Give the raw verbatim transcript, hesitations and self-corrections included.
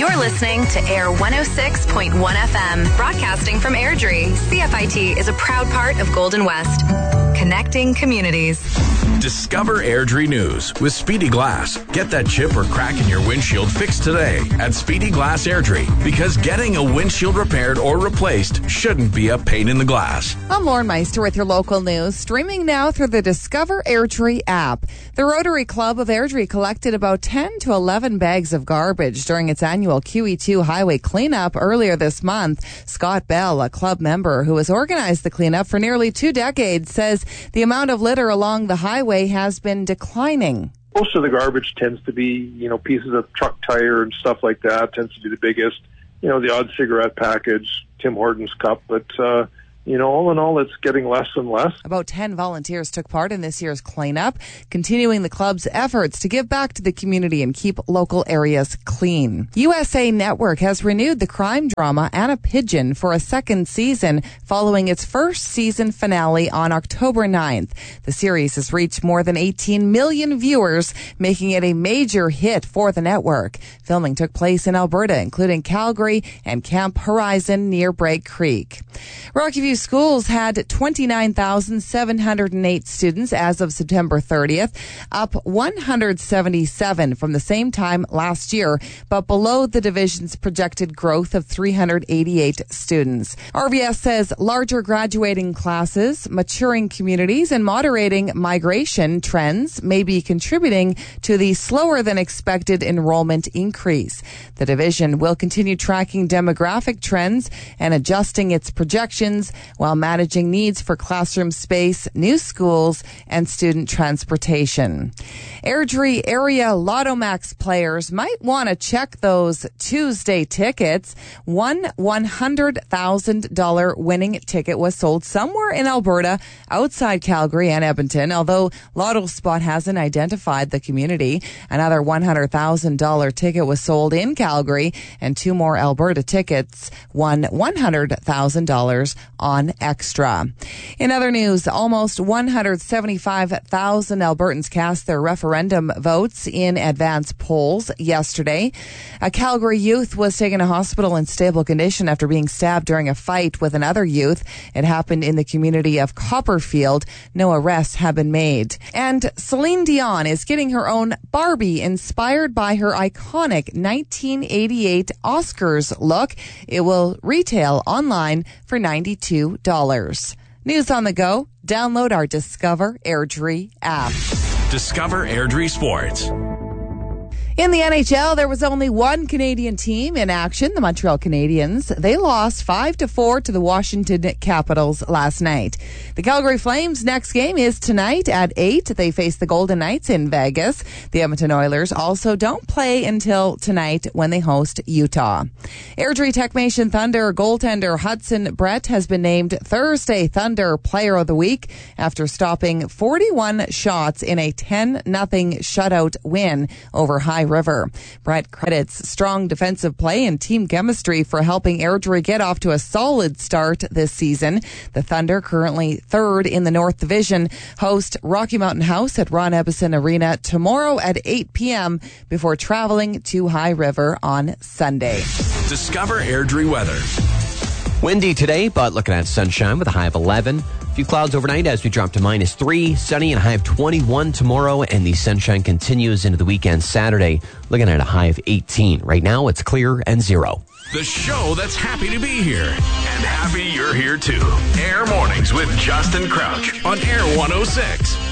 You're listening to Air one oh six point one F M, broadcasting from Airdrie. C F I T is a proud part of Golden West, connecting communities. Discover Airdrie News with Speedy Glass. Get that chip or crack in your windshield fixed today at Speedy Glass Airdrie, because getting a windshield repaired or replaced shouldn't be a pain in the glass. I'm Lauren Meister with your local news, streaming now through the Discover Airdrie app. The Rotary Club of Airdrie collected about ten to eleven bags of garbage during its annual Q E two highway cleanup earlier this month. Scott Bell, a club member who has organized the cleanup for nearly two decades, says the amount of litter along the highway has been declining. Most of the garbage tends to be, you know, pieces of truck tire and stuff like that tends to be the biggest. You know, the odd cigarette package, Tim Hortons cup, but, uh, you know, all in all, it's getting less and less. About ten volunteers took part in this year's cleanup, continuing the club's efforts to give back to the community and keep local areas clean. U S A Network has renewed the crime drama Anna Pigeon for a second season following its first season finale on October ninth. The series has reached more than eighteen million viewers, making it a major hit for the network. Filming took place in Alberta, including Calgary and Camp Horizon near Bragg Creek. Rocky View schools had twenty-nine thousand seven hundred eight students as of September thirtieth, up one hundred seventy-seven from the same time last year, but below the division's projected growth of three hundred eighty-eight students. R V S says larger graduating classes, maturing communities, and moderating migration trends may be contributing to the slower than expected enrollment increase. The division will continue tracking demographic trends and adjusting its projections while managing needs for classroom space, new schools, and student transportation. Airdrie area Lotto Max players might want to check those Tuesday tickets. One one hundred thousand dollars winning ticket was sold somewhere in Alberta outside Calgary and Edmonton, although Lotto Spot hasn't identified the community. Another one hundred thousand dollars ticket was sold in Calgary, and two more Alberta tickets won one hundred thousand dollars on Extra. In other news, almost one hundred seventy-five thousand Albertans cast their referendum votes in advance polls yesterday. A Calgary youth was taken to hospital in stable condition after being stabbed during a fight with another youth. It happened in the community of Copperfield. No arrests have been made. And Celine Dion is getting her own Barbie inspired by her iconic nineteen eighty-eight Oscars look. It will retail online for ninety-two dollars. News on the go. Download our Discover Airdrie app. Discover Airdrie Sports. In the N H L, there was only one Canadian team in action, the Montreal Canadiens. They lost five to four to the Washington Capitals last night. The Calgary Flames' next game is tonight at eight. They face the Golden Knights in Vegas. The Edmonton Oilers also don't play until tonight when they host Utah. Airdrie Techmation Thunder goaltender Hudson Brett has been named Thursday Thunder Player of the Week after stopping forty-one shots in a ten nothing shutout win over High River. Brett credits strong defensive play and team chemistry for helping Airdrie get off to a solid start this season. The Thunder, currently third in the North Division, host Rocky Mountain House at Ron Ebbison Arena tomorrow at eight p.m. before traveling to High River on Sunday. Discover Airdrie weather. Windy today, but looking at sunshine with a high of eleven. A few clouds overnight as we drop to minus three. Sunny and a high of twenty-one tomorrow, and the sunshine continues into the weekend Saturday, looking at a high of eighteen. Right now, it's clear and zero. The show that's happy to be here, and happy you're here too. Air Mornings with Justin Crouch on Air one oh six.